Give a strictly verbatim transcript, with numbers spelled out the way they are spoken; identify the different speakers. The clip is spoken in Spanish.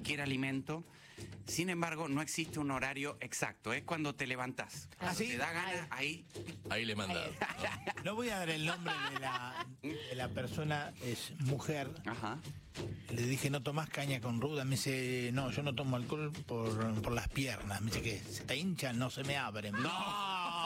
Speaker 1: cualquier alimento. Sin embargo, no existe un horario exacto. Es cuando te levantás.
Speaker 2: ¿Ah, sí?
Speaker 1: Te da ganas, ahí.
Speaker 3: Ahí le mandan.
Speaker 2: No voy a dar el nombre de la, de la persona, es mujer.
Speaker 1: Ajá.
Speaker 2: Le dije, ¿no tomás caña con ruda? Me dice, no, yo no tomo alcohol por, por las piernas. Me dice, ¿qué? ¿Se te hinchan? No se me abren.
Speaker 1: No,